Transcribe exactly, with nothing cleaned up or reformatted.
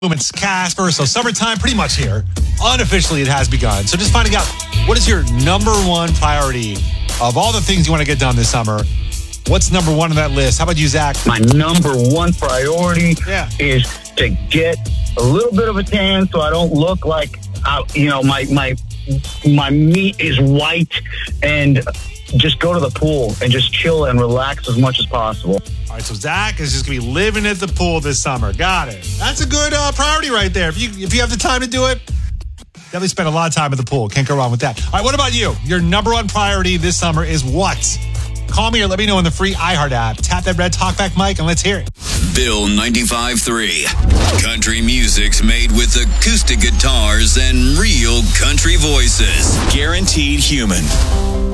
It's Casper, so summertime pretty much here. Unofficially, it has begun. So just finding out, what is your number one priority of all the things you want to get done this summer? What's number one on that list? How about you, Zach? My number one priority yeah. is to get a little bit of a tan so I don't look like, I, you know, my my my meat is white, and just go to the pool and just chill and relax as much as possible. All right, so Zach is just going to be living at the pool this summer. Got it. That's a good uh, priority right there. If you if you have the time to do it, definitely spend a lot of time at the pool. Can't go wrong with that. All right, what about you? Your number one priority this summer is what? Call me or let me know in the free iHeart app. Tap that red talkback mic and let's hear it. Bill ninety-five three. Country music's made with acoustic guitars and real country voices. Guaranteed human.